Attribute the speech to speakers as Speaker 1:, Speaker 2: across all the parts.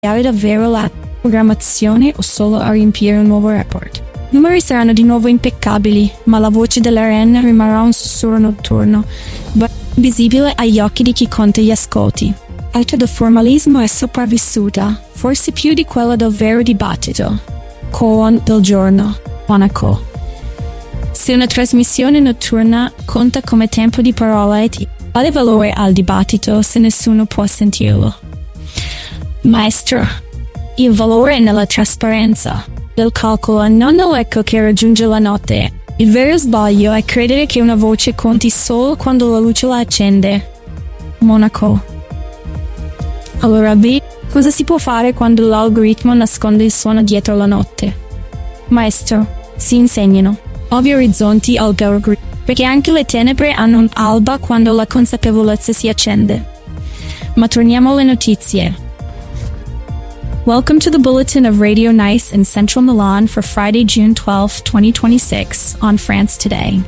Speaker 1: davvero la programmazione o solo a riempire un nuovo report? I numeri saranno di nuovo impeccabili, ma la voce dell'RN rimarrà un sussurro notturno, visibile agli occhi di chi conta gli ascolti. L'arte del formalismo è sopravvissuta, forse più di quella del vero dibattito. Koan del giorno, Monaco. Se una trasmissione notturna conta come tempo di parola quale valore ha il dibattito se nessuno può sentirlo? Maestro, il valore è nella trasparenza del calcolo e non nell'eco che raggiunge la notte. Il vero sbaglio è credere che una voce conti solo quando la luce la accende. Monaco. Allora cosa si può fare quando l'algoritmo nasconde il suono dietro la notte? Maestro, si insegnano nuovi orizzonti algoritmi, perché anche le tenebre hanno un'alba quando la consapevolezza si accende. Ma torniamo alle notizie. Welcome to the bulletin of Radio Nice in central Milan for Friday, June 12, 2026 on France Today.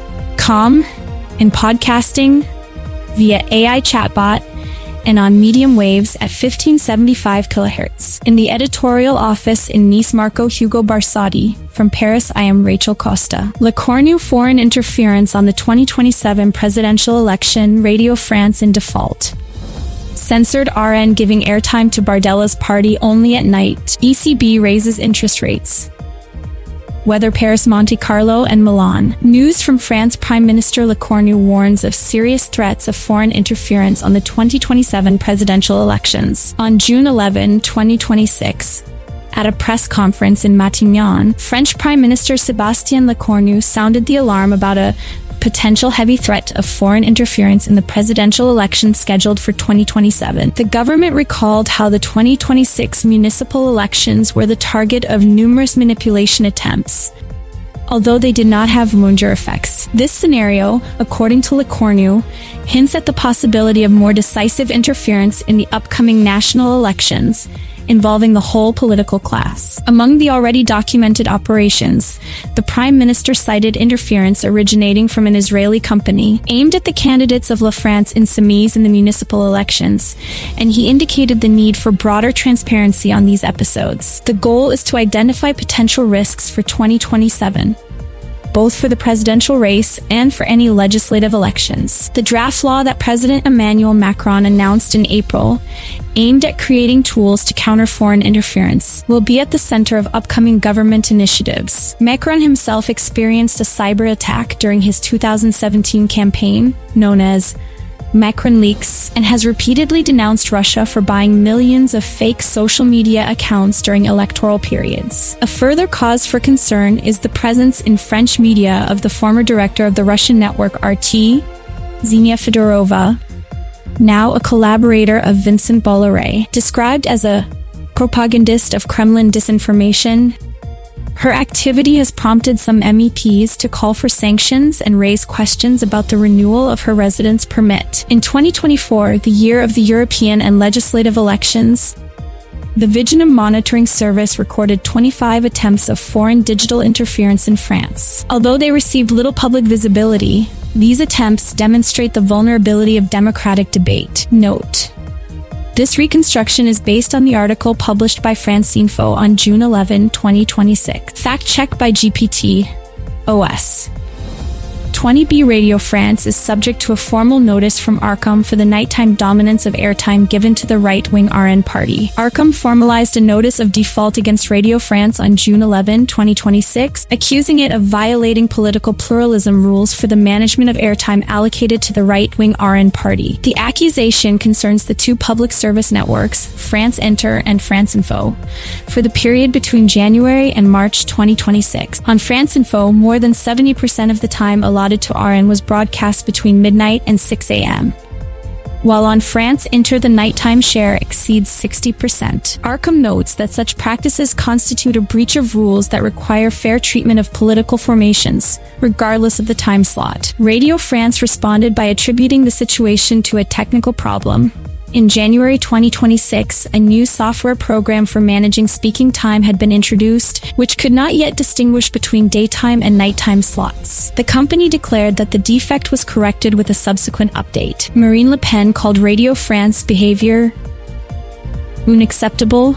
Speaker 1: Com, in podcasting, via AI chatbot, and on medium waves at 1575 kHz. In the editorial office in Nice, Marco Hugo Barsati. From Paris, I am Rachel Costa. Le Cornu foreign interference on the 2027 presidential election, Radio France in default. Censored RN giving airtime to Bardella's party only at night. ECB raises interest rates. Weather Paris, Monte Carlo, and Milan. News from France. Prime Minister Le Cornu warns of serious threats of foreign interference on the 2027 presidential elections. On June 11, 2026, at a press conference in Matignon, French Prime Minister Sébastien Lecornu sounded the alarm about a potential heavy threat of foreign interference in the presidential election scheduled for 2027. The government recalled how the 2026 municipal elections were the target of numerous manipulation attempts, although they did not have major effects. This scenario, according to Lecornu, hints at the possibility of more decisive interference in the upcoming national elections, involving the whole political class. Among the already documented operations, the Prime Minister cited interference originating from an Israeli company aimed at the candidates of La France Insoumise in the municipal elections, and he indicated the need for broader transparency on these episodes. The goal is to identify potential risks for 2027. Both for the presidential race and for any legislative elections. The draft law that President Emmanuel Macron announced in April, aimed at creating tools to counter foreign interference, will be at the center of upcoming government initiatives. Macron himself experienced a cyber attack during his 2017 campaign, known as Macron Leaks, and has repeatedly denounced Russia for buying millions of fake social media accounts during electoral periods. A further cause for concern is the presence in French media of the former director of the Russian network RT, Xenia Fedorova, now a collaborator of Vincent Bolloré. Described as a propagandist of Kremlin disinformation, her activity has prompted some MEPs to call for sanctions and raise questions about the renewal of her residence permit. In 2024, the year of the European and legislative elections, the Viginum Monitoring Service recorded 25 attempts of foreign digital interference in France. Although they received little public visibility, these attempts demonstrate the vulnerability of democratic debate. Note: this reconstruction is based on the article published by France Info on June 11, 2026. Fact-check by GPT-OS. 20B Radio France is subject to a formal notice from Arcom for the nighttime dominance of airtime given to the right-wing RN party. Arcom formalized a notice of default against Radio France on June 11, 2026, accusing it of violating political pluralism rules for the management of airtime allocated to the right-wing RN party. The accusation concerns the two public service networks, France Inter and France Info, for the period between January and March 2026. On France Info, more than 70% of the time allotted to RN was broadcast between midnight and 6 a.m. While on France Inter the nighttime share exceeds 60%. Arcom notes that such practices constitute a breach of rules that require fair treatment of political formations, regardless of the time slot. Radio France responded by attributing the situation to a technical problem. In January 2026, a new software program for managing speaking time had been introduced, which could not yet distinguish between daytime and nighttime slots. The company declared that the defect was corrected with a subsequent update. Marine Le Pen called Radio France behavior unacceptable